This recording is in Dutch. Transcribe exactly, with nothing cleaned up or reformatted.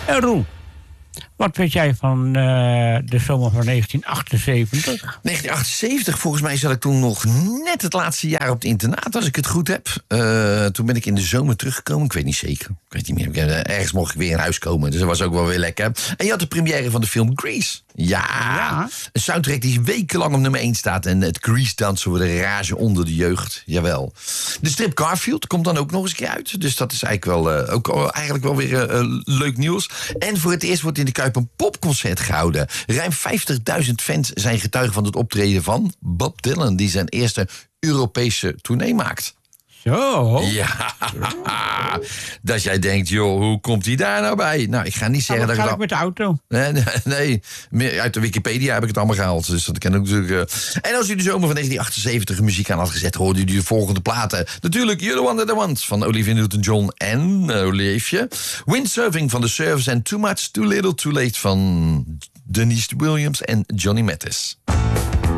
Uh, Roel, wat weet jij van uh, de zomer van negentien achtenzeventig? negentien achtenzeventig, volgens mij zat ik toen nog net het laatste jaar op het internaat, als ik het goed heb. Uh, toen ben ik in de zomer teruggekomen, ik weet niet zeker. Ik weet niet meer, ergens mocht ik weer in huis komen, dus dat was ook wel weer lekker. En je had de première van de film Grease. Ja, ja. Een soundtrack die wekenlang op nummer één staat. En het Grease-dansen wordt een rage onder de jeugd. Jawel. De strip Garfield komt dan ook nog eens een keer uit. Dus dat is eigenlijk wel, uh, ook eigenlijk wel weer uh, leuk nieuws. En voor het eerst wordt in de Kuip een popconcert gehouden. Ruim vijftigduizend fans zijn getuigen van het optreden van Bob Dylan, die zijn eerste Europese tournee maakt. Zo. Ja, dat jij denkt, joh, hoe komt hij daar nou bij? Nou, ik ga niet zeggen dat ik... Ga dat... ik met de auto? Nee, nee, nee, uit de Wikipedia heb ik het allemaal gehaald. Dus dat ken ik natuurlijk. Uh... En als u de zomer van negentien achtenzeventig muziek aan had gezet, hoorde u de volgende platen. Natuurlijk You're the One That I Want van Olivia Newton-John en uh, Olivia. Windsurfing van The Surfers en Too Much, Too Little, Too Late van Denise Williams en Johnny Mathis.